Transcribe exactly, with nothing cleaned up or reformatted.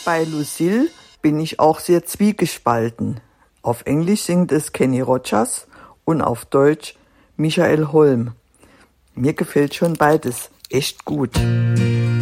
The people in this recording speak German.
Bei Lucille bin ich auch sehr zwiegespalten. Auf Englisch singt es Kenny Rogers und auf Deutsch Michael Holm. Mir gefällt schon beides echt gut.